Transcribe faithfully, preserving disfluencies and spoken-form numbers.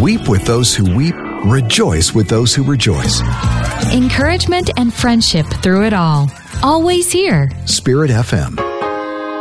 Weep with those who weep, rejoice with those who rejoice. Encouragement and friendship through it all. Always here. Spirit F M.